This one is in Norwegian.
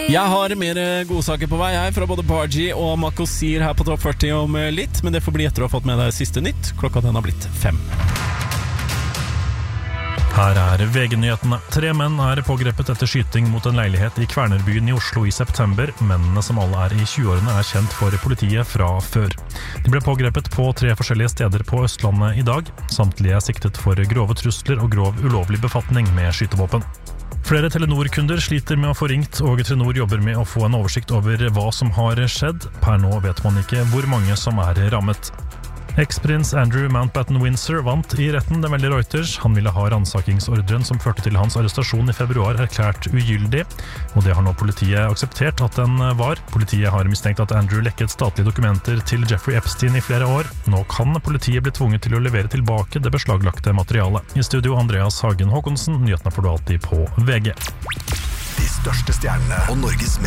Jeg har mer godsaker på vei her fra både Bargy og Makosir her på Topp 40 om litt, men det får bli etter å ha fått med deg siste nytt. Klokka den har blitt 5. Her VG-nyhetene. 3 menn pågrepet etter skyting mot en leilighet i Kvernerbyen i Oslo i september. Mennene, som alle i 20-årene, kjent for politiet fra før. De ble pågrepet på 3 forskjellige steder på Østlandet i dag. Samtlige siktet for grove trusler og grov ulovlig befatning med skytevåpen. Flere Telenor-kunder sliter med å få ringt, og Telenor jobber med å få en oversikt over hva som har skjedd. Per nå vet man ikke hvor mange som rammet. Eks-prins Andrew Mountbatten-Windsor vant i retten, det melder Reuters. Han ville ha ransakingsordren som førte til hans arrestasjon i februar erklært ugyldig, og det har nå politiet akseptert at den var. Politiet har mistenkt at Andrew lekket statlige dokumenter til Jeffrey Epstein i flere år. Nå kan politiet bli tvunget til å levere tilbake det beslaglagte materialet. I studio Andreas Hagen Håkonsen, nyhetene får du alltid på VG. De største stjernene og Norges